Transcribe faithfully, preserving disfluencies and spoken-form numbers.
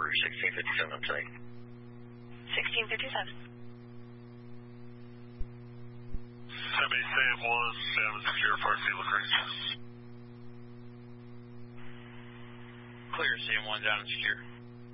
for sixteen fifty-seven on site. sixteen fifty-seven. Semi San Juan, down and secure, Farsi Lacroix. Clear, San Juan down and secure.